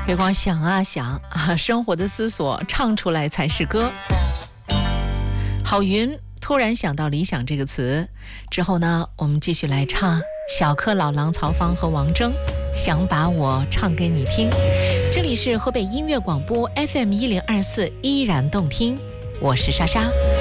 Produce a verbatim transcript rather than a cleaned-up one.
别光想啊想啊，生活的思索唱出来才是歌。郝云突然想到理想这个词之后呢，我们继续来唱小柯、老狼、曹芳和王铮想把我唱给你听。这里是河北音乐广播 F M 一零二四，依然动听，我是莎莎。